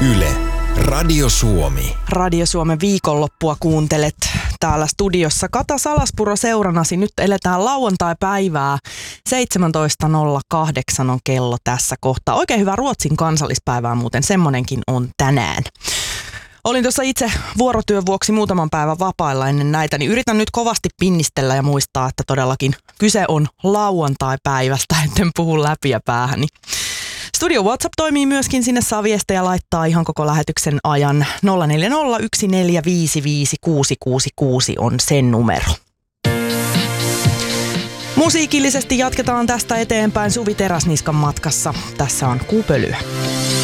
Yle, Radio Suomi. Radio Suomen viikonloppua kuuntelet täällä studiossa. Kata Salaspuro seuranasi. Nyt eletään lauantai-päivää. 17.08 on kello tässä kohtaa. Oikein hyvää Ruotsin kansallispäivää muuten. Semmonenkin on tänään. Olin tuossa itse vuorotyön vuoksi muutaman päivän vapailla ennen näitä, niin yritän nyt kovasti pinnistellä ja muistaa, että todellakin kyse on lauantai-päivästä, etten puhu läpi ja päähäni. Studio WhatsApp toimii myöskin, sinne saa viestejä laittaa ihan koko lähetyksen ajan. 0401455666 on sen numero. Musiikillisesti jatketaan tästä eteenpäin Suvi Teräsniskan matkassa. Tässä on Kuupölyä.